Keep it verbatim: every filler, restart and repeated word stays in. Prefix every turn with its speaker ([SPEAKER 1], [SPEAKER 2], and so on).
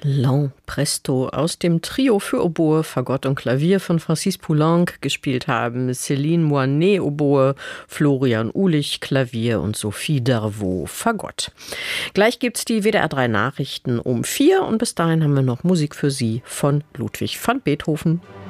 [SPEAKER 1] Lent Presto aus dem Trio für Oboe, Fagott und Klavier von Francis Poulenc gespielt haben Céline Moinet Oboe, Florian Uhlich Klavier und Sophie Dervaux Fagott. Gleich gibt's die W D R drei Nachrichten um vier und bis dahin haben wir noch Musik für Sie von Ludwig van Beethoven.